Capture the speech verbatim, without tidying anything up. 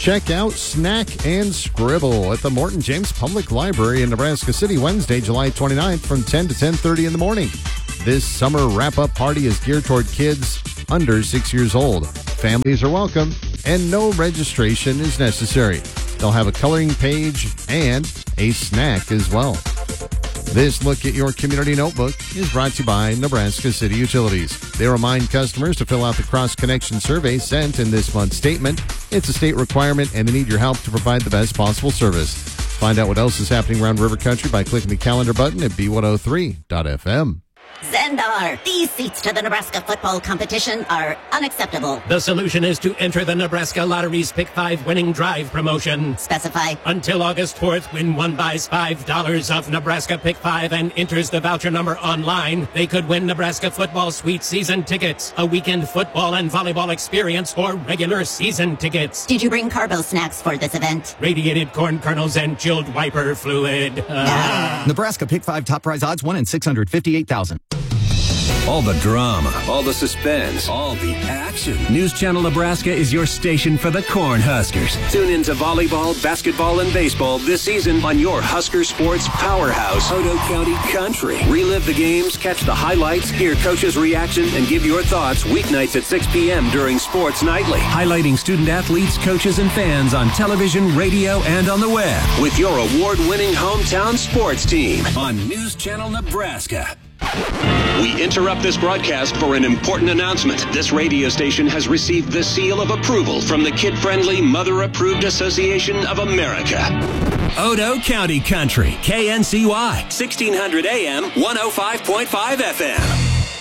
Check out Snack and Scribble at the Morton James Public Library in Nebraska City, Wednesday, July twenty-ninth from ten to ten thirty in the morning. This summer wrap-up party is geared toward kids under six years old. Families are welcome, and no registration is necessary. They'll have a coloring page and a snack as well. This look at your community notebook is brought to you by Nebraska City Utilities. They remind customers to fill out the cross-connection survey sent in this month's statement. It's a state requirement, and they need your help to provide the best possible service. Find out what else is happening around River Country by clicking the calendar button at B one oh three dot F M. Zendar, these seats to the Nebraska football competition are unacceptable. The solution is to enter the Nebraska Lottery's Pick five winning drive promotion. Specify. Until August fourth, when one buys five dollars of Nebraska Pick five and enters the voucher number online, they could win Nebraska football suite season tickets, a weekend football and volleyball experience, or regular season tickets. Did you bring carbo snacks for this event? Radiated corn kernels and chilled wiper fluid. Ah. Nebraska Pick five top prize odds one in six hundred fifty-eight thousand. All the drama, all the suspense, all the action. News Channel Nebraska is your station for the Cornhuskers. Tune in to volleyball, basketball, and baseball this season on your Husker Sports powerhouse, Odo County Country. Relive the games, catch the highlights, hear coaches' reaction, and give your thoughts weeknights at six p.m. during Sports Nightly. Highlighting student athletes, coaches, and fans on television, radio, and on the web. With your award-winning hometown sports team on News Channel Nebraska. We interrupt this broadcast for an important announcement. This radio station has received the seal of approval from the kid-friendly, mother-approved Association of America. Odo County Country, K N C Y, sixteen hundred A M, one oh five point five F M.